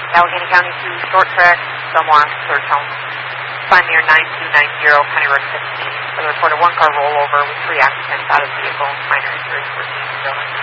Allegheny County to Short Track, Belmore, Surge Home. Find near 9290 County Road 15. For the report of one car rollover with 3 occupants out of the vehicle. Minor injuries were seen in the building.